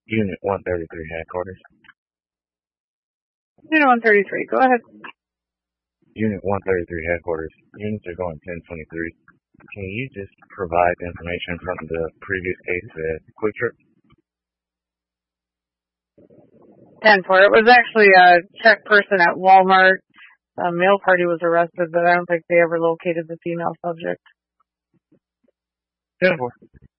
Unit 133 headquarters. Unit 133, go ahead. Unit 133 headquarters. Units are going 1023. Can you just provide information from the previous case at Quick Trip? 10-4. It was actually a check person at Walmart. A male party was arrested, but I don't think they ever located the female subject. 10-4.